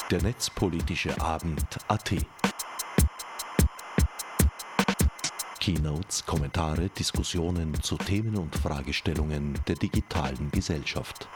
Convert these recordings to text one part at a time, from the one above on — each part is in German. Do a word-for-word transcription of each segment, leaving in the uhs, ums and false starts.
der Netzpolitische Abend Punkt a t. Keynotes, Kommentare, Diskussionen zu Themen und Fragestellungen der digitalen Gesellschaft.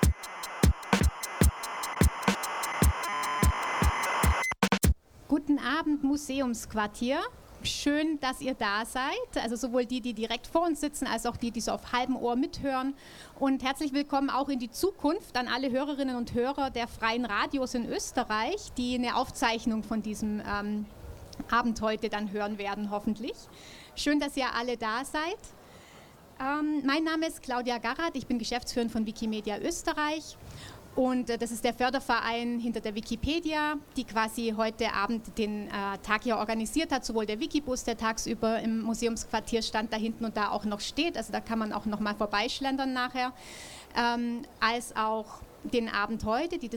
Guten Abend, Museumsquartier. Schön, dass ihr da seid, also sowohl die, die direkt vor uns sitzen, als auch die, die so auf halbem Ohr mithören. Und herzlich willkommen auch in die Zukunft an alle Hörerinnen und Hörer der freien Radios in Österreich, die eine Aufzeichnung von diesem ähm, Abend heute dann hören werden, hoffentlich. Schön, dass ihr alle da seid. Ähm, mein Name ist Claudia Garrath, ich bin Geschäftsführerin von Wikimedia Österreich. Und äh, das ist der Förderverein hinter der Wikipedia, die quasi heute Abend den äh, Tag hier organisiert hat, sowohl der Wikibus, der tagsüber im Museumsquartier stand, da hinten und da auch noch steht, also da kann man auch noch mal vorbeischlendern nachher, ähm, als auch den Abend heute, die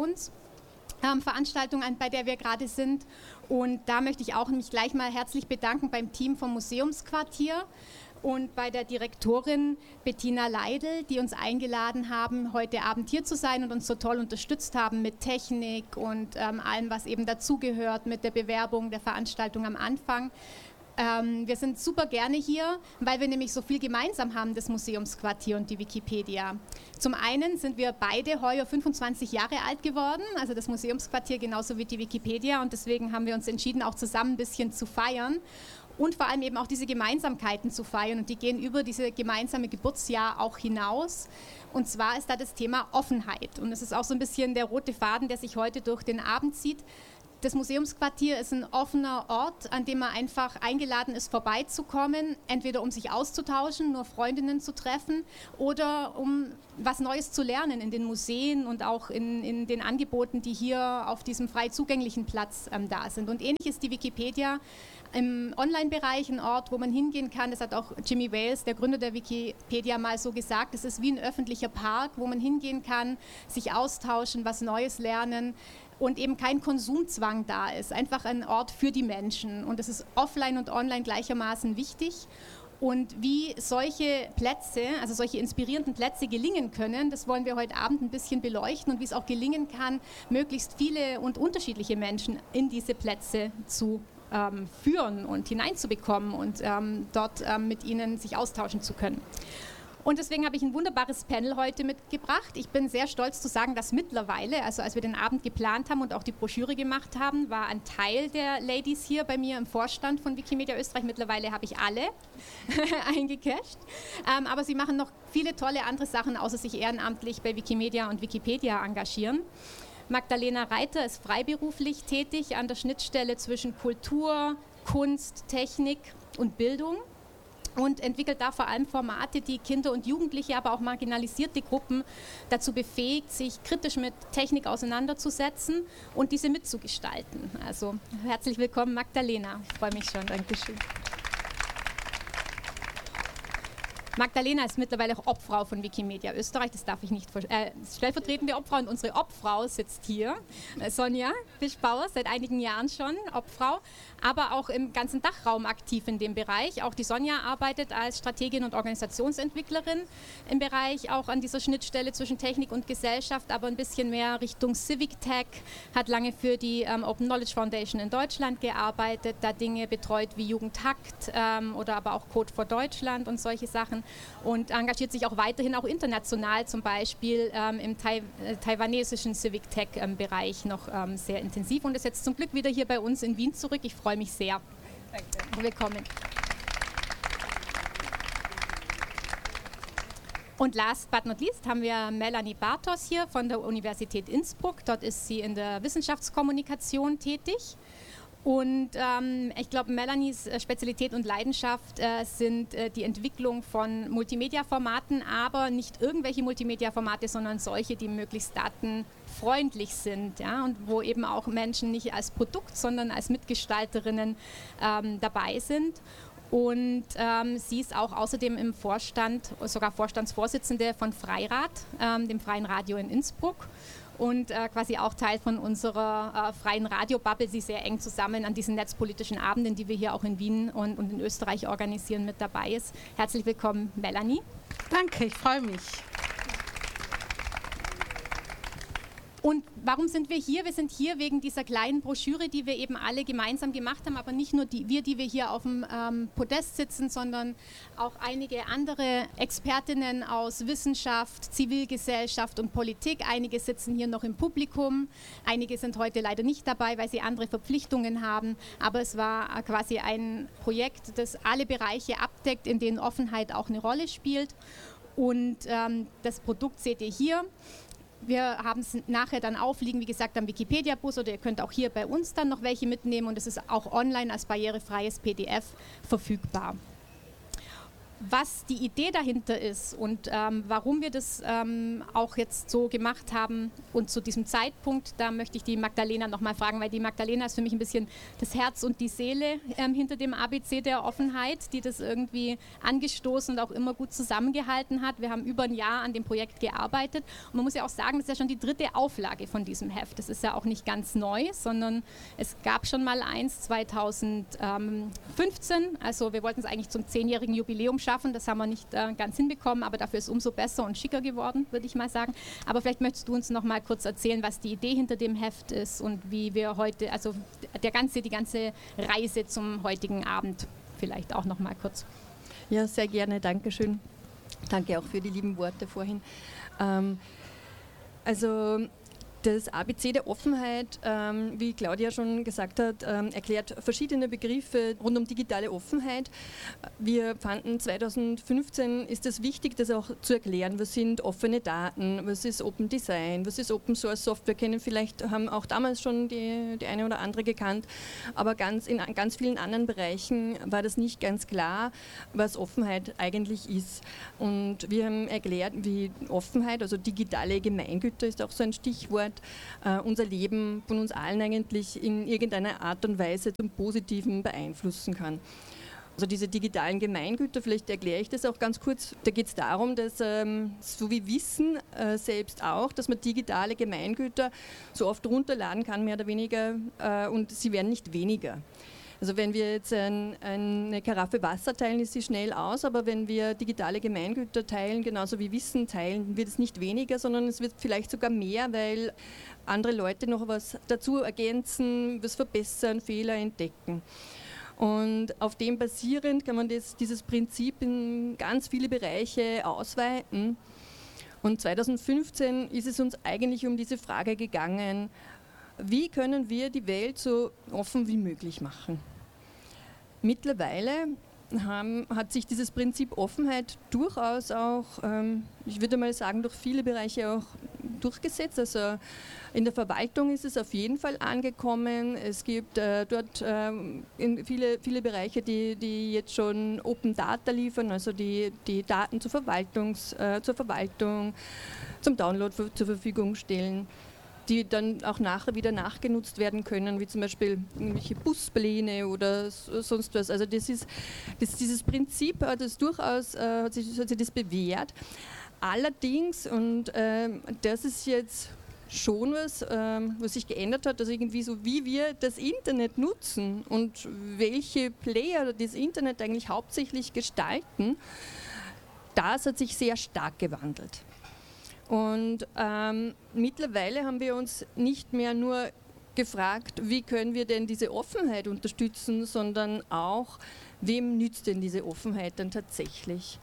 Diskussionsveranstaltung, ähm, bei der wir gerade sind. Und da möchte ich auch mich gleich mal herzlich bedanken beim Team vom Museumsquartier und bei der Direktorin Bettina Leidl, die uns eingeladen haben, heute Abend hier zu sein und uns so toll unterstützt haben mit Technik und ähm, allem, was eben dazugehört, mit der Bewerbung der Veranstaltung am Anfang. Ähm, wir sind super gerne hier, weil wir nämlich so viel gemeinsam haben, das Museumsquartier und die Wikipedia. Zum einen sind wir beide heuer fünfundzwanzig Jahre alt geworden, also das Museumsquartier genauso wie die Wikipedia, und deswegen haben wir uns entschieden, auch zusammen ein bisschen zu feiern. Und vor allem eben auch diese Gemeinsamkeiten zu feiern, und die gehen über diese gemeinsame Geburtsjahr auch hinaus. Und zwar ist da das Thema Offenheit, und das ist auch so ein bisschen der rote Faden, der sich heute durch den Abend zieht. Das Museumsquartier ist ein offener Ort, an dem man einfach eingeladen ist, vorbeizukommen, entweder um sich auszutauschen, nur Freundinnen zu treffen, oder um was Neues zu lernen in den Museen und auch in, in den Angeboten, die hier auf diesem frei zugänglichen Platz ähm, da sind. Und ähnlich ist die Wikipedia im Online-Bereich ein Ort, wo man hingehen kann. Das hat auch Jimmy Wales, der Gründer der Wikipedia, mal so gesagt. Es ist wie ein öffentlicher Park, wo man hingehen kann, sich austauschen, was Neues lernen und eben kein Konsumzwang da ist. Einfach ein Ort für die Menschen. Und das ist offline und online gleichermaßen wichtig. Und wie solche Plätze, also solche inspirierenden Plätze gelingen können, das wollen wir heute Abend ein bisschen beleuchten, und wie es auch gelingen kann, möglichst viele und unterschiedliche Menschen in diese Plätze zu ähm, führen und hineinzubekommen und ähm, dort ähm, mit ihnen sich austauschen zu können. Und deswegen habe ich ein wunderbares Panel heute mitgebracht. Ich bin sehr stolz zu sagen, dass mittlerweile, also als wir den Abend geplant haben und auch die Broschüre gemacht haben, war ein Teil der Ladies hier bei mir im Vorstand von Wikimedia Österreich. Mittlerweile habe ich alle eingecasht. Ähm, aber sie machen noch viele tolle andere Sachen, außer sich ehrenamtlich bei Wikimedia und Wikipedia engagieren. Magdalena Reiter ist freiberuflich tätig an der Schnittstelle zwischen Kultur, Kunst, Technik und Bildung und entwickelt da vor allem Formate, die Kinder und Jugendliche, aber auch marginalisierte Gruppen dazu befähigt, sich kritisch mit Technik auseinanderzusetzen und diese mitzugestalten. Also herzlich willkommen, Magdalena. Ich freue mich schon. Dankeschön. Magdalena ist mittlerweile auch Obfrau von Wikimedia Österreich, das darf ich nicht äh, stellvertretende Obfrau, und unsere Obfrau sitzt hier, äh, Sonja Fischbauer, seit einigen Jahren schon Obfrau, aber auch im ganzen Dachraum aktiv in dem Bereich. Auch die Sonja arbeitet als Strategin und Organisationsentwicklerin im Bereich, auch an dieser Schnittstelle zwischen Technik und Gesellschaft, aber ein bisschen mehr Richtung Civic Tech, hat lange für die ähm, Open Knowledge Foundation in Deutschland gearbeitet, da Dinge betreut wie Jugendhakt ähm, oder aber auch Code for Deutschland und solche Sachen. Und engagiert sich auch weiterhin auch international, zum Beispiel ähm, im Tai- äh, taiwanesischen Civic Tech-Bereich ähm, noch ähm, sehr intensiv, und ist jetzt zum Glück wieder hier bei uns in Wien zurück. Ich freue mich sehr. Danke. Willkommen. Und last but not least haben wir Melanie Bartos hier von der Universität Innsbruck. Dort ist sie in der Wissenschaftskommunikation tätig. Und ähm, ich glaube, Melanies Spezialität und Leidenschaft äh, sind äh, die Entwicklung von Multimedia-Formaten, aber nicht irgendwelche Multimedia-Formate, sondern solche, die möglichst datenfreundlich sind, ja, und wo eben auch Menschen nicht als Produkt, sondern als Mitgestalterinnen ähm, dabei sind. Und ähm, sie ist auch außerdem im Vorstand, sogar Vorstandsvorsitzende von Freirad, ähm, dem Freien Radio in Innsbruck. Und äh, quasi auch Teil von unserer äh, freien Radio-Bubble, die sehr eng zusammen an diesen netzpolitischen Abenden, die wir hier auch in Wien und, und in Österreich organisieren, mit dabei ist. Herzlich willkommen, Melanie. Danke, ich freue mich. Und warum sind wir hier? Wir sind hier wegen dieser kleinen Broschüre, die wir eben alle gemeinsam gemacht haben, aber nicht nur die, wir, die wir hier auf dem ähm, Podest sitzen, sondern auch einige andere Expertinnen aus Wissenschaft, Zivilgesellschaft und Politik. Einige sitzen hier noch im Publikum, einige sind heute leider nicht dabei, weil sie andere Verpflichtungen haben, aber es war quasi ein Projekt, das alle Bereiche abdeckt, in denen Offenheit auch eine Rolle spielt. Und ähm, das Produkt seht ihr hier. Wir haben es nachher dann aufliegen, wie gesagt, am Wikipedia-Bus, oder ihr könnt auch hier bei uns dann noch welche mitnehmen, und es ist auch online als barrierefreies P D F verfügbar. Was die Idee dahinter ist und ähm, warum wir das ähm, auch jetzt so gemacht haben und zu diesem Zeitpunkt, da möchte ich die Magdalena nochmal fragen, weil die Magdalena ist für mich ein bisschen das Herz und die Seele ähm, hinter dem A B C der Offenheit, die das irgendwie angestoßen und auch immer gut zusammengehalten hat. Wir haben über ein Jahr an dem Projekt gearbeitet und man muss ja auch sagen, das ist ja schon die dritte Auflage von diesem Heft. Das ist ja auch nicht ganz neu, sondern es gab schon mal eins zweitausendfünfzehn, also wir wollten es eigentlich zum zehnjährigen Jubiläum schaffen. Das haben wir nicht äh, ganz hinbekommen, aber dafür ist es umso besser und schicker geworden, würde ich mal sagen. Aber vielleicht möchtest du uns noch mal kurz erzählen, was die Idee hinter dem Heft ist und wie wir heute, also der ganze, die ganze Reise zum heutigen Abend vielleicht auch noch mal kurz. Ja, sehr gerne, danke schön. Danke auch für die lieben Worte vorhin. Ähm, also das A B C der Offenheit, ähm, wie Claudia schon gesagt hat, ähm, erklärt verschiedene Begriffe rund um digitale Offenheit. Wir fanden zweitausendfünfzehn ist es wichtig, das auch zu erklären. Was sind offene Daten, was ist Open Design, was ist Open Source Software, kennen vielleicht, haben auch damals schon die, die eine oder andere gekannt, aber ganz in ganz vielen anderen Bereichen war das nicht ganz klar, was Offenheit eigentlich ist. Und wir haben erklärt, wie Offenheit, also digitale Gemeingüter ist auch so ein Stichwort, Uh, unser Leben von uns allen eigentlich in irgendeiner Art und Weise zum Positiven beeinflussen kann. Also diese digitalen Gemeingüter, vielleicht erkläre ich das auch ganz kurz, da geht es darum, dass ähm, so wie Wissen äh, selbst auch, dass man digitale Gemeingüter so oft runterladen kann, mehr oder weniger, äh, und sie werden nicht weniger. Also wenn wir jetzt ein, eine Karaffe Wasser teilen, ist sie schnell aus, aber wenn wir digitale Gemeingüter teilen, genauso wie Wissen teilen, wird es nicht weniger, sondern es wird vielleicht sogar mehr, weil andere Leute noch was dazu ergänzen, was verbessern, Fehler entdecken. Und auf dem basierend kann man das, dieses Prinzip in ganz viele Bereiche ausweiten. Und zweitausendfünfzehn ist es uns eigentlich um diese Frage gegangen, wie können wir die Welt so offen wie möglich machen? Mittlerweile haben, hat sich dieses Prinzip Offenheit durchaus auch, ähm, ich würde mal sagen, durch viele Bereiche auch durchgesetzt. Also in der Verwaltung ist es auf jeden Fall angekommen. Es gibt äh, dort äh, in viele, viele Bereiche, die, die jetzt schon Open Data liefern, also die, die Daten zur, Verwaltungs, äh, zur Verwaltung, zum Download für, zur Verfügung stellen, die dann auch nachher wieder nachgenutzt werden können, wie zum Beispiel irgendwelche Buspläne oder sonst was. Also das ist, das, dieses Prinzip hat es durchaus, äh, hat, sich, hat sich das bewährt. Allerdings, und äh, das ist jetzt schon was, äh, was sich geändert hat, also irgendwie so, wie wir das Internet nutzen und welche Player das Internet eigentlich hauptsächlich gestalten, das hat sich sehr stark gewandelt. Und ähm, mittlerweile haben wir uns nicht mehr nur gefragt, wie können wir denn diese Offenheit unterstützen, sondern auch, wem nützt denn diese Offenheit dann tatsächlich?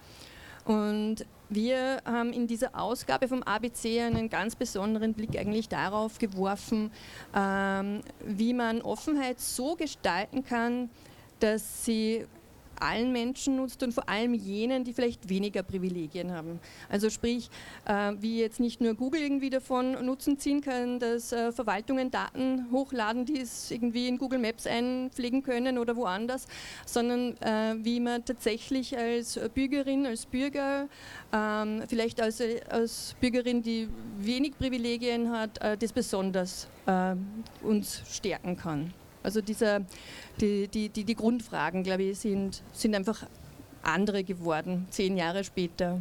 Und wir haben in dieser Ausgabe vom A B C einen ganz besonderen Blick eigentlich darauf geworfen, ähm, wie man Offenheit so gestalten kann, dass sie allen Menschen nutzt und vor allem jenen, die vielleicht weniger Privilegien haben. Also sprich, äh, wie jetzt nicht nur Google irgendwie davon Nutzen ziehen kann, dass äh, Verwaltungen Daten hochladen, die es irgendwie in Google Maps einpflegen können oder woanders, sondern äh, wie man tatsächlich als Bürgerin, als Bürger, ähm, vielleicht als, als Bürgerin, die wenig Privilegien hat, äh, das besonders äh, uns stärken kann. Also dieser, die, die, die, die Grundfragen, glaube ich, sind, sind einfach andere geworden, zehn Jahre später.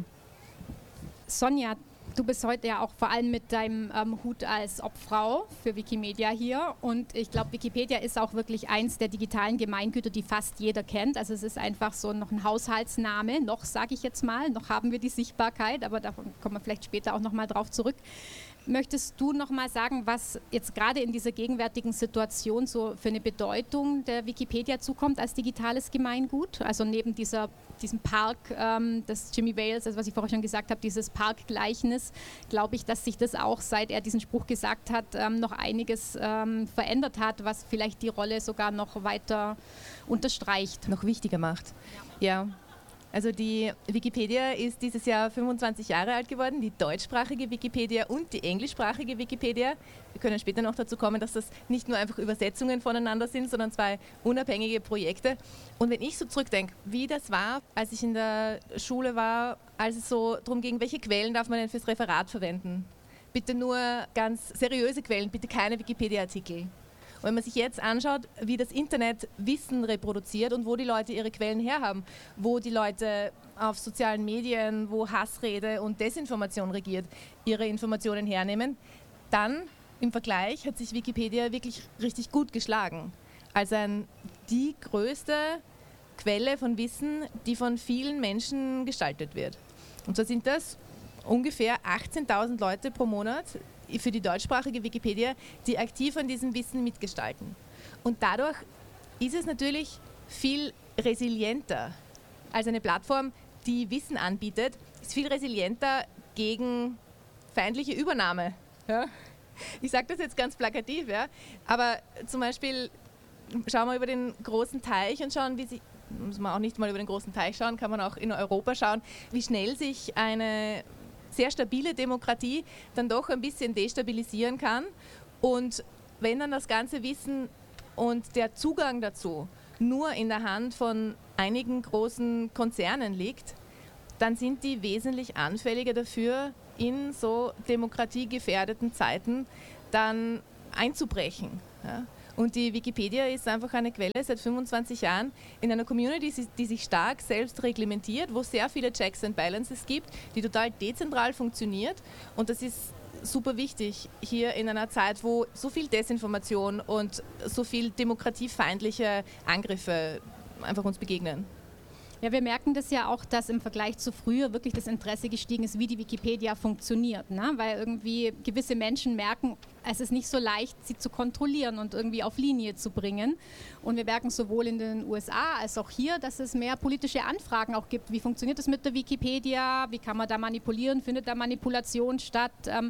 Sonja, du bist heute ja auch vor allem mit deinem ähm, Hut als Obfrau für Wikimedia hier, und ich glaube, Wikipedia ist auch wirklich eins der digitalen Gemeingüter, die fast jeder kennt. Also es ist einfach so noch ein Haushaltsname, noch sage ich jetzt mal, noch haben wir die Sichtbarkeit, aber da kommen wir vielleicht später auch noch mal drauf zurück. Möchtest du noch mal sagen, was jetzt gerade in dieser gegenwärtigen Situation so für eine Bedeutung der Wikipedia zukommt als digitales Gemeingut? Also neben dieser, diesem Park ähm, des Jimmy Wales, also was ich vorher schon gesagt habe, dieses Parkgleichnis, glaube ich, dass sich das auch, seit er diesen Spruch gesagt hat, ähm, noch einiges ähm, verändert hat, was vielleicht die Rolle sogar noch weiter unterstreicht. Noch wichtiger macht. Ja. Ja. Also die Wikipedia ist dieses Jahr fünfundzwanzig Jahre alt geworden, die deutschsprachige Wikipedia und die englischsprachige Wikipedia. Wir können später noch dazu kommen, dass das nicht nur einfach Übersetzungen voneinander sind, sondern zwei unabhängige Projekte. Und wenn ich so zurückdenke, wie das war, als ich in der Schule war, als es so darum ging, welche Quellen darf man denn fürs Referat verwenden? Bitte nur ganz seriöse Quellen, bitte keine Wikipedia-Artikel. Und wenn man sich jetzt anschaut, wie das Internet Wissen reproduziert und wo die Leute ihre Quellen herhaben, wo die Leute auf sozialen Medien, wo Hassrede und Desinformation regiert, ihre Informationen hernehmen, dann im Vergleich hat sich Wikipedia wirklich richtig gut geschlagen. Als ein, die größte Quelle von Wissen, die von vielen Menschen gestaltet wird. Und so sind das ungefähr achtzehntausend Leute pro Monat für die deutschsprachige Wikipedia, die aktiv an diesem Wissen mitgestalten. Und dadurch ist es natürlich viel resilienter als eine Plattform, die Wissen anbietet, ist viel resilienter gegen feindliche Übernahme. Ja? Ich sage das jetzt ganz plakativ, ja? Aber zum Beispiel schauen wir über den großen Teich und schauen, wie sich, muss man auch nicht mal über den großen Teich schauen, kann man auch in Europa schauen, wie schnell sich eine sehr stabile Demokratie dann doch ein bisschen destabilisieren kann. Und wenn dann das ganze Wissen und der Zugang dazu nur in der Hand von einigen großen Konzernen liegt, dann sind die wesentlich anfälliger dafür, in so demokratiegefährdeten Zeiten dann einzubrechen. Ja? Und die Wikipedia ist einfach eine Quelle seit fünfundzwanzig Jahren in einer Community, die sich stark selbst reglementiert, wo es sehr viele Checks and Balances gibt, die total dezentral funktioniert. Und das ist super wichtig hier in einer Zeit, wo so viel Desinformation und so viel demokratiefeindliche Angriffe einfach uns begegnen. Ja, wir merken das ja auch, dass im Vergleich zu früher wirklich das Interesse gestiegen ist, wie die Wikipedia funktioniert, ne? Weil irgendwie gewisse Menschen merken, es ist nicht so leicht, sie zu kontrollieren und irgendwie auf Linie zu bringen. Und wir merken sowohl in den U S A als auch hier, dass es mehr politische Anfragen auch gibt. Wie funktioniert das mit der Wikipedia? Wie kann man da manipulieren? Findet da Manipulation statt?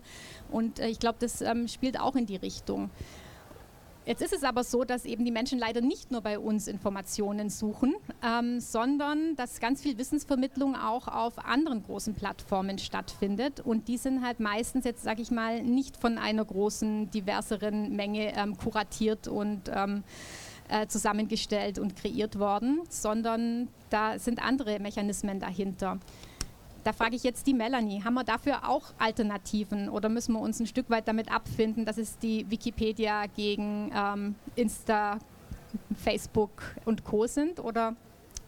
Und ich glaube, das spielt auch in die Richtung. Jetzt ist es aber so, dass eben die Menschen leider nicht nur bei uns Informationen suchen, ähm, sondern dass ganz viel Wissensvermittlung auch auf anderen großen Plattformen stattfindet. Und die sind halt meistens jetzt, sage ich mal, nicht von einer großen, diverseren Menge ähm, kuratiert und ähm, äh, zusammengestellt und kreiert worden, sondern da sind andere Mechanismen dahinter. Da frage ich jetzt die Melanie, haben wir dafür auch Alternativen oder müssen wir uns ein Stück weit damit abfinden, dass es die Wikipedia gegen ähm, Insta, Facebook und Co. sind? Oder?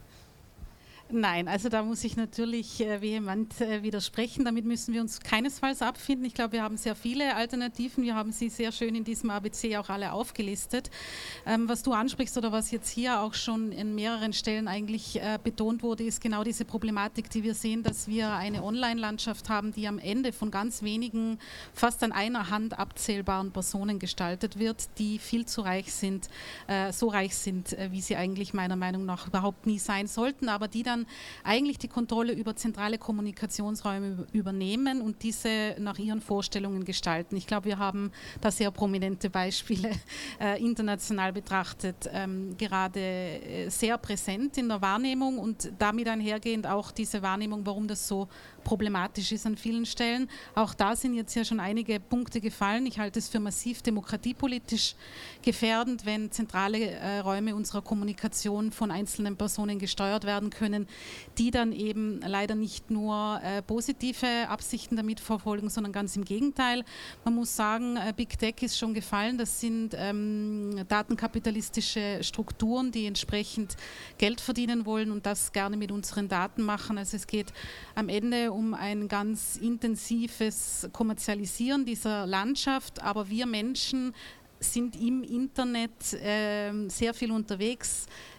Nein, also da muss ich natürlich äh, vehement äh, widersprechen. Damit müssen wir uns keinesfalls abfinden. Ich glaube, wir haben sehr viele Alternativen. Wir haben sie sehr schön in diesem A B C auch alle aufgelistet. Ähm, was du ansprichst oder was jetzt hier auch schon in mehreren Stellen eigentlich äh, betont wurde, ist genau diese Problematik, die wir sehen, dass wir eine Online-Landschaft haben, die am Ende von ganz wenigen, fast an einer Hand abzählbaren Personen gestaltet wird, die viel zu reich sind, äh, so reich sind, äh, wie sie eigentlich meiner Meinung nach überhaupt nie sein sollten, aber die dann eigentlich die Kontrolle über zentrale Kommunikationsräume übernehmen und diese nach ihren Vorstellungen gestalten. Ich glaube, wir haben da sehr prominente Beispiele äh, international betrachtet, ähm, gerade äh, sehr präsent in der Wahrnehmung und damit einhergehend auch diese Wahrnehmung, warum das so problematisch ist an vielen Stellen. Auch da sind jetzt ja schon einige Punkte gefallen. Ich halte es für massiv demokratiepolitisch gefährdend, wenn zentrale äh, Räume unserer Kommunikation von einzelnen Personen gesteuert werden können, die dann eben leider nicht nur äh, positive Absichten damit verfolgen, sondern ganz im Gegenteil. Man muss sagen, äh, Big Tech ist schon gefallen. Das sind ähm, datenkapitalistische Strukturen, die entsprechend Geld verdienen wollen und das gerne mit unseren Daten machen. Also es geht am Ende um ein ganz intensives Kommerzialisieren dieser Landschaft, aber wir Menschen sind im Internet äh, sehr viel unterwegs.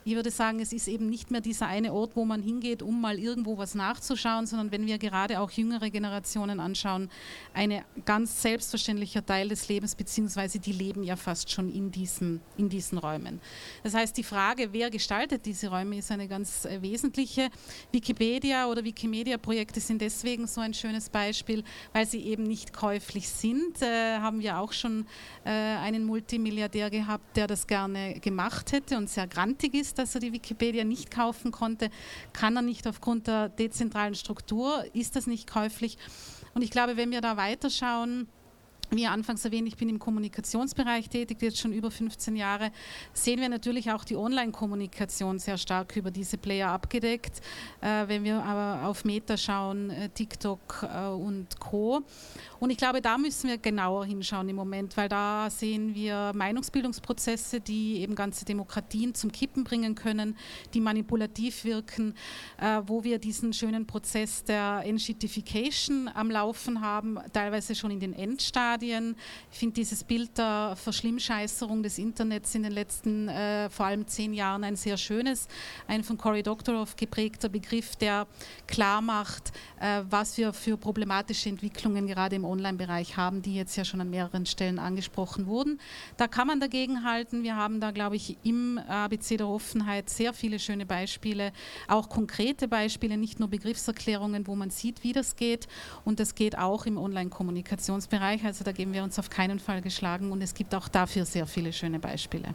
Ich würde sagen, es ist eben nicht mehr dieser eine Ort, wo man hingeht, um mal irgendwo was nachzuschauen, sondern wenn wir gerade auch jüngere Generationen anschauen, ein ganz selbstverständlicher Teil des Lebens, beziehungsweise die leben ja fast schon in diesen, in diesen Räumen. Das heißt, die Frage, wer gestaltet diese Räume, ist eine ganz äh, wesentliche. Wikipedia oder Wikimedia-Projekte sind deswegen so ein schönes Beispiel, weil sie eben nicht käuflich sind. Äh, haben wir auch schon äh, einen Multimilliardär gehabt, der das gerne gemacht hätte und sehr grantig ist, dass er die Wikipedia nicht kaufen konnte. Kann er nicht aufgrund der dezentralen Struktur, ist das nicht käuflich. Und ich glaube, wenn wir da weiterschauen, wie anfangs erwähnt, ich bin im Kommunikationsbereich tätig, jetzt schon über fünfzehn Jahre, sehen wir natürlich auch die Online-Kommunikation sehr stark über diese Player abgedeckt. Äh, wenn wir aber auf Meta schauen, äh, TikTok äh, und Co. Und ich glaube, da müssen wir genauer hinschauen im Moment, weil da sehen wir Meinungsbildungsprozesse, die eben ganze Demokratien zum Kippen bringen können, die manipulativ wirken, äh, wo wir diesen schönen Prozess der Entshittification am Laufen haben, teilweise schon in den Endstadien. Ich finde dieses Bild der Verschlimmscheißerung des Internets in den letzten äh, vor allem zehn Jahren ein sehr schönes, ein von Cory Doctorow geprägter Begriff, der klar macht, äh, was wir für problematische Entwicklungen gerade im Online-Bereich haben, die jetzt ja schon an mehreren Stellen angesprochen wurden. Da kann man dagegen halten. Wir haben da, glaube ich, im A B C der Offenheit sehr viele schöne Beispiele, auch konkrete Beispiele, nicht nur Begriffserklärungen, wo man sieht, wie das geht. Und das geht auch im Online-Kommunikationsbereich. Also da geben wir uns auf keinen Fall geschlagen und es gibt auch dafür sehr viele schöne Beispiele.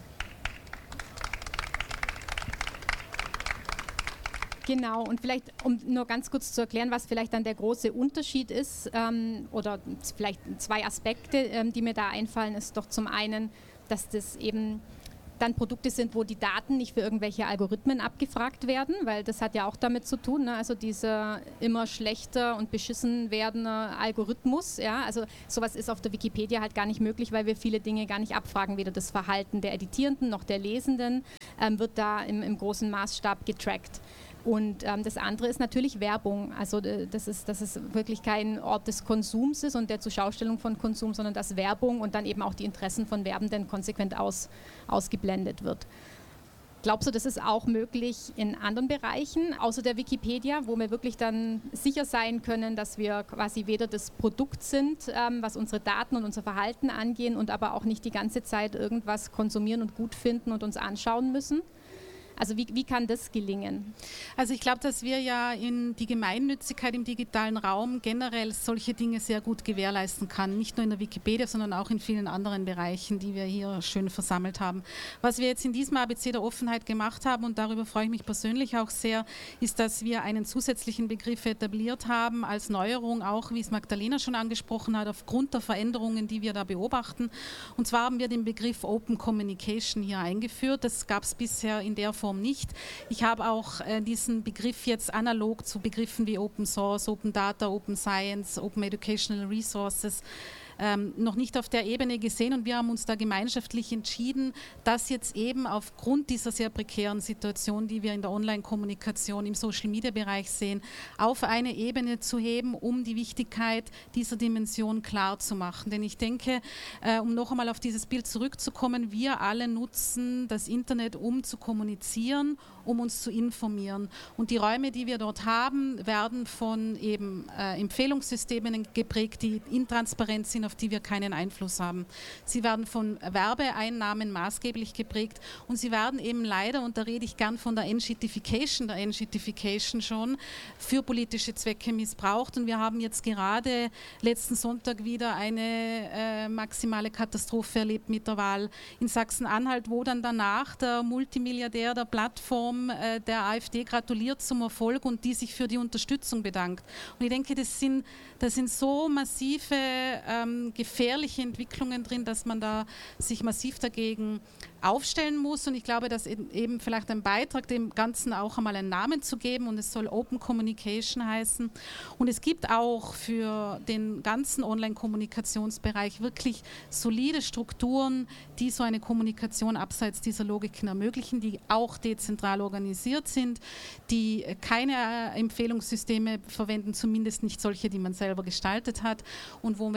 Genau, und vielleicht, um nur ganz kurz zu erklären, was vielleicht dann der große Unterschied ist, ähm, oder vielleicht zwei Aspekte, ähm, die mir da einfallen, ist doch zum einen, dass das eben dann Produkte sind, wo die Daten nicht für irgendwelche Algorithmen abgefragt werden, weil das hat ja auch damit zu tun, ne? Also dieser immer schlechter und beschissen werdende Algorithmus, ja, also sowas ist auf der Wikipedia halt gar nicht möglich, weil wir viele Dinge gar nicht abfragen, weder das Verhalten der Editierenden noch der Lesenden ähm, wird da im, im großen Maßstab getrackt. Und ähm, das andere ist natürlich Werbung, also äh, das ist, dass es wirklich kein Ort des Konsums ist und der Zuschaustellung von Konsum, sondern dass Werbung und dann eben auch die Interessen von Werbenden konsequent aus, ausgeblendet wird. Glaubst du, das ist auch möglich in anderen Bereichen, außer der Wikipedia, wo wir wirklich dann sicher sein können, dass wir quasi weder das Produkt sind, ähm, was unsere Daten und unser Verhalten angehen und aber auch nicht die ganze Zeit irgendwas konsumieren und gut finden und uns anschauen müssen? Also wie, wie kann das gelingen? Also ich glaube, dass wir ja in die Gemeinnützigkeit im digitalen Raum generell solche Dinge sehr gut gewährleisten kann. Nicht nur in der Wikipedia, sondern auch in vielen anderen Bereichen, die wir hier schön versammelt haben. Was wir jetzt in diesem A B C der Offenheit gemacht haben, und darüber freue ich mich persönlich auch sehr, ist, dass wir einen zusätzlichen Begriff etabliert haben als Neuerung, auch wie es Magdalena schon angesprochen hat, aufgrund der Veränderungen, die wir da beobachten. Und zwar haben wir den Begriff Open Communication hier eingeführt. Das gab es bisher in der Form nicht. Ich habe auch äh, diesen Begriff jetzt analog zu Begriffen wie Open Source, Open Data, Open Science, Open Educational Resources ähm, noch nicht auf der Ebene gesehen und wir haben uns da gemeinschaftlich entschieden, das jetzt eben aufgrund dieser sehr prekären Situation, die wir in der Online-Kommunikation im Social-Media-Bereich sehen, auf eine Ebene zu heben, um die Wichtigkeit dieser Dimension klar zu machen. Denn ich denke, äh, um noch einmal auf dieses Bild zurückzukommen, wir alle nutzen das Internet, um zu kommunizieren, um uns zu informieren. Und die Räume, die wir dort haben, werden von eben äh, Empfehlungssystemen geprägt, die intransparent sind, auf die wir keinen Einfluss haben. Sie werden von Werbeeinnahmen maßgeblich geprägt und sie werden eben leider, und da rede ich gern von der Entshittification, der Entshittification schon, für politische Zwecke missbraucht. Und wir haben jetzt gerade letzten Sonntag wieder eine äh, maximale Katastrophe erlebt mit der Wahl in Sachsen-Anhalt, wo dann danach der Multimilliardär der Plattform äh, der AfD gratuliert zum Erfolg und die sich für die Unterstützung bedankt. Und ich denke, das sind, das sind so massive ähm, gefährliche Entwicklungen drin, dass man da sich massiv dagegen aufstellen muss und ich glaube, dass eben vielleicht ein Beitrag dem Ganzen auch einmal einen Namen zu geben und es soll Open Communication heißen und es gibt auch für den ganzen Online-Kommunikationsbereich wirklich solide Strukturen, die so eine Kommunikation abseits dieser Logiken ermöglichen, die auch dezentral organisiert sind, die keine Empfehlungssysteme verwenden, zumindest nicht solche, die man selber gestaltet hat und wo wir auch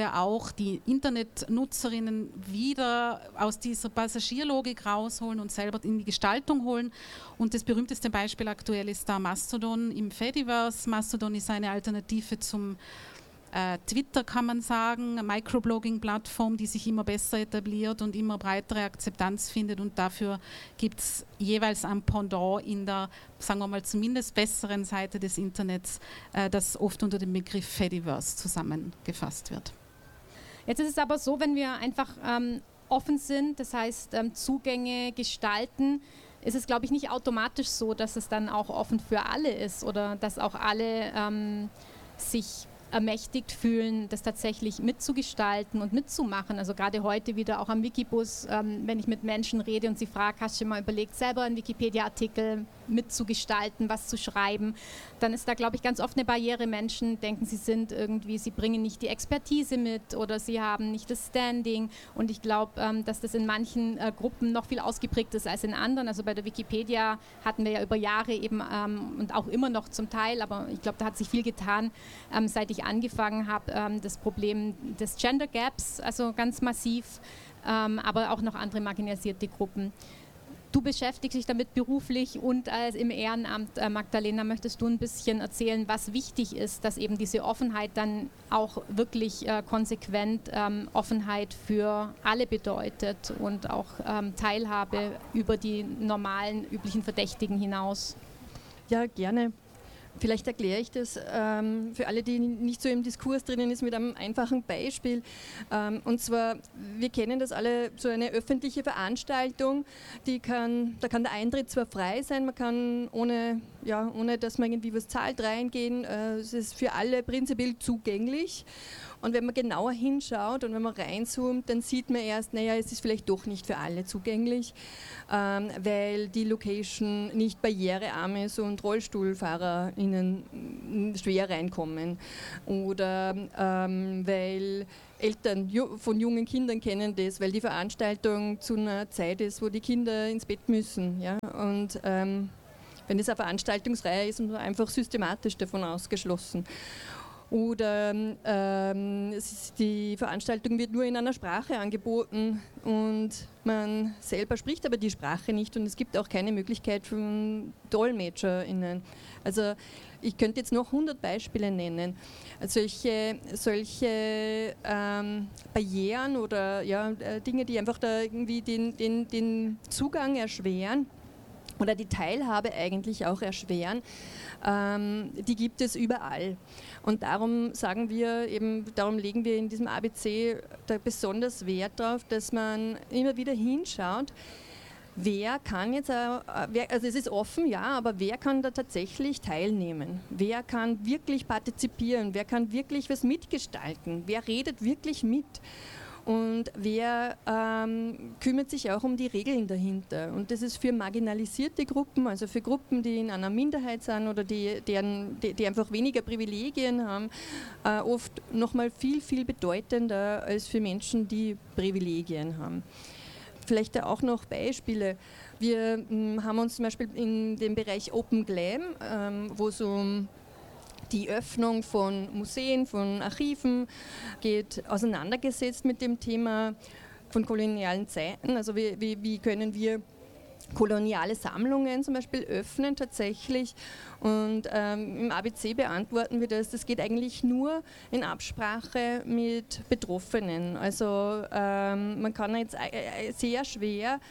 auch die Internetnutzerinnen wieder aus dieser Passagierlogik rausholen und selber in die Gestaltung holen. Und das berühmteste Beispiel aktuell ist da Mastodon im Fediverse. Mastodon ist eine Alternative zum äh, Twitter, kann man sagen, eine Microblogging-Plattform, die sich immer besser etabliert und immer breitere Akzeptanz findet. Und dafür gibt es jeweils ein Pendant in der, sagen wir mal, zumindest besseren Seite des Internets, äh, das oft unter dem Begriff Fediverse zusammengefasst wird. Jetzt ist es aber so, wenn wir einfach ähm, offen sind, das heißt ähm, Zugänge gestalten, ist es, glaube ich, nicht automatisch so, dass es dann auch offen für alle ist oder dass auch alle ähm, sich ermächtigt fühlen, das tatsächlich mitzugestalten und mitzumachen. Also gerade heute wieder auch am Wikibus, ähm, wenn ich mit Menschen rede und sie frage, hast du dir mal überlegt, selber einen Wikipedia-Artikel mitzugestalten, was zu schreiben, dann ist da, glaube ich, ganz oft eine Barriere. Menschen denken, sie sind irgendwie, sie bringen nicht die Expertise mit oder sie haben nicht das Standing. Und ich glaube, ähm, dass das in manchen äh, Gruppen noch viel ausgeprägt ist als in anderen. Also bei der Wikipedia hatten wir ja über Jahre eben ähm, und auch immer noch zum Teil, aber ich glaube, da hat sich viel getan, ähm, seit ich angefangen habe, ähm, das Problem des Gender Gaps, also ganz massiv, ähm, aber auch noch andere marginalisierte Gruppen. Du beschäftigst dich damit beruflich und äh, im Ehrenamt. Äh, Magdalena, möchtest du ein bisschen erzählen, was wichtig ist, dass eben diese Offenheit dann auch wirklich äh, konsequent ähm, Offenheit für alle bedeutet und auch ähm, Teilhabe über die normalen, üblichen Verdächtigen hinaus? Ja, gerne. Vielleicht erkläre ich das ähm, für alle, die nicht so im Diskurs drinnen ist, mit einem einfachen Beispiel. Ähm, und zwar, wir kennen das alle, so eine öffentliche Veranstaltung, die kann, da kann der Eintritt zwar frei sein, man kann ohne, ja, ohne dass man irgendwie was zahlt reingehen, äh, es ist für alle prinzipiell zugänglich. Und wenn man genauer hinschaut und wenn man reinzoomt, dann sieht man erst, naja, es ist vielleicht doch nicht für alle zugänglich, ähm, weil die Location nicht barrierearm ist und RollstuhlfahrerInnen schwer reinkommen. Oder ähm, weil Eltern ju- von jungen Kindern kennen das, weil die Veranstaltung zu einer Zeit ist, wo die Kinder ins Bett müssen. Ja? Und ähm, wenn es eine Veranstaltungsreihe ist, ist man einfach systematisch davon ausgeschlossen. Oder ähm, es ist, die Veranstaltung wird nur in einer Sprache angeboten und man selber spricht aber die Sprache nicht und es gibt auch keine Möglichkeit von DolmetscherInnen. Also ich könnte jetzt noch hundert Beispiele nennen. Solche, solche ähm, Barrieren oder ja, Dinge, die einfach da irgendwie den, den, den Zugang erschweren oder die Teilhabe eigentlich auch erschweren, ähm, die gibt es überall. Und darum sagen wir eben, darum legen wir in diesem A B C da besonders Wert darauf, dass man immer wieder hinschaut, wer kann jetzt, äh, wer, also es ist offen, ja, aber wer kann da tatsächlich teilnehmen? Wer kann wirklich partizipieren? Wer kann wirklich was mitgestalten? Wer redet wirklich mit? Und wer ähm, kümmert sich auch um die Regeln dahinter? Und das ist für marginalisierte Gruppen, also für Gruppen, die in einer Minderheit sind oder die, deren, die, die einfach weniger Privilegien haben, äh, oft nochmal viel, viel bedeutender als für Menschen, die Privilegien haben. Vielleicht auch noch Beispiele. Wir mh, haben uns zum Beispiel in dem Bereich Open Glam, ähm, wo es um die Öffnung von Museen, von Archiven geht, auseinandergesetzt mit dem Thema von kolonialen Zeiten. Also wie, wie, wie können wir koloniale Sammlungen zum Beispiel öffnen tatsächlich. Und ähm, im A B C beantworten wir das. Das geht eigentlich nur in Absprache mit Betroffenen. Also ähm, man kann jetzt äh, sehr schwer